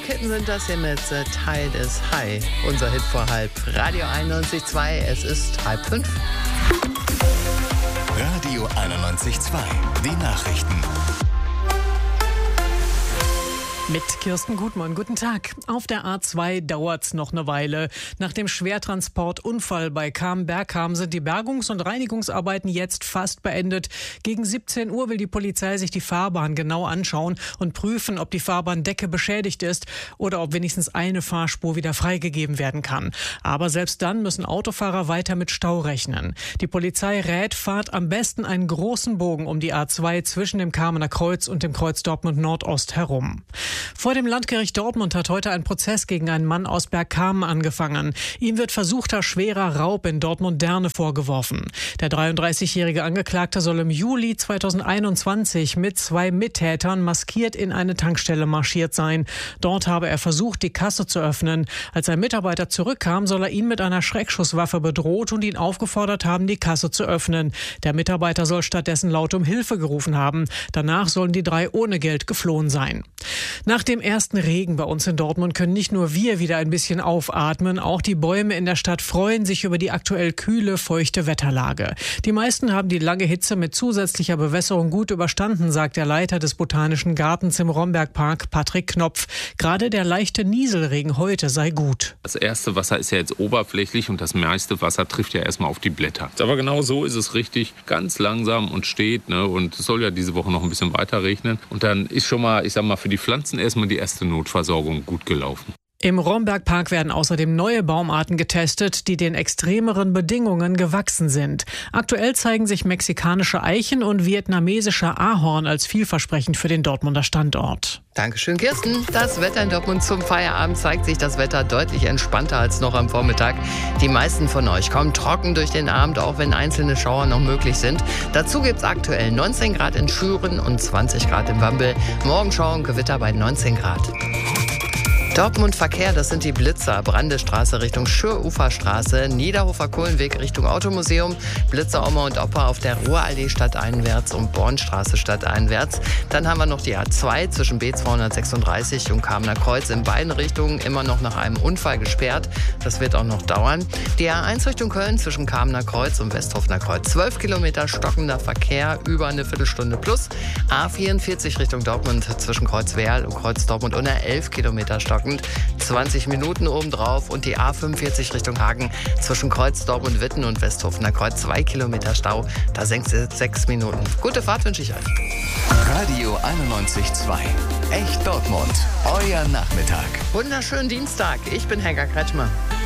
Kitten sind das hier mit The Tide is High. Unser Hit vor halb. Radio 91.2, es ist 4:30. Radio 91.2, die Nachrichten. Mit Kirsten Gutmann, guten Tag. Auf der A2 dauert's noch eine Weile. Nach dem Schwertransportunfall bei Bergham sind die Bergungs- und Reinigungsarbeiten jetzt fast beendet. Gegen 17 Uhr will die Polizei sich die Fahrbahn genau anschauen und prüfen, ob die Fahrbahndecke beschädigt ist oder ob wenigstens eine Fahrspur wieder freigegeben werden kann. Aber selbst dann müssen Autofahrer weiter mit Stau rechnen. Die Polizei rät, fahrt am besten einen großen Bogen um die A2 zwischen dem Kamener Kreuz und dem Kreuz Dortmund Nordost herum. Vor dem Landgericht Dortmund hat heute ein Prozess gegen einen Mann aus Bergkamen angefangen. Ihm wird versuchter schwerer Raub in Dortmund-Derne vorgeworfen. Der 33-jährige Angeklagte soll im Juli 2021 mit 2 Mittätern maskiert in eine Tankstelle marschiert sein. Dort habe er versucht, die Kasse zu öffnen. Als ein Mitarbeiter zurückkam, soll er ihn mit einer Schreckschusswaffe bedroht und ihn aufgefordert haben, die Kasse zu öffnen. Der Mitarbeiter soll stattdessen laut um Hilfe gerufen haben. Danach sollen die 3 ohne Geld geflohen sein. Nach dem ersten Regen bei uns in Dortmund können nicht nur wir wieder ein bisschen aufatmen, auch die Bäume in der Stadt freuen sich über die aktuell kühle, feuchte Wetterlage. Die meisten haben die lange Hitze mit zusätzlicher Bewässerung gut überstanden, sagt der Leiter des Botanischen Gartens im Rombergpark, Patrick Knopf. Gerade der leichte Nieselregen heute sei gut. Das erste Wasser ist ja jetzt oberflächlich und das meiste Wasser trifft ja erstmal auf die Blätter. Aber genau so ist es richtig, ganz langsam und steht, und es soll ja diese Woche noch ein bisschen weiter regnen. Und dann ist schon mal, ich sag mal, für die Pflanzen erstmal die erste Notversorgung gut gelaufen. Im Rombergpark werden außerdem neue Baumarten getestet, die den extremeren Bedingungen gewachsen sind. Aktuell zeigen sich mexikanische Eichen und vietnamesischer Ahorn als vielversprechend für den Dortmunder Standort. Dankeschön, Kirsten. Das Wetter in Dortmund zum Feierabend zeigt sich das Wetter deutlich entspannter als noch am Vormittag. Die meisten von euch kommen trocken durch den Abend, auch wenn einzelne Schauer noch möglich sind. Dazu gibt es aktuell 19 Grad in Schüren und 20 Grad in Wambel. Morgen Schauer und Gewitter bei 19 Grad. Dortmund Verkehr, das sind die Blitzer. Brandestraße Richtung Schüruferstraße, Niederhofer Kohlenweg Richtung Automuseum, Blitzer Oma und Opa auf der Ruhrallee stadteinwärts und Bornstraße stadteinwärts. Dann haben wir noch die A2 zwischen B236 und Kamener Kreuz in beiden Richtungen immer noch nach einem Unfall gesperrt. Das wird auch noch dauern. Die A1 Richtung Köln zwischen Kamener Kreuz und Westhofener Kreuz. 12 Kilometer stockender Verkehr, über eine Viertelstunde plus. A44 Richtung Dortmund zwischen Kreuzwerl und Kreuz Dortmund unter 11 Kilometer stockend. 20 Minuten obendrauf und die A45 Richtung Hagen zwischen Kreuz Dortmund Witten und Westhofener Kreuz 2 Kilometer Stau. Da senkt es 6 Minuten. Gute Fahrt wünsche ich euch. Radio 91.2, echt Dortmund, euer Nachmittag. Wunderschönen Dienstag. Ich bin Helga Kretschmer.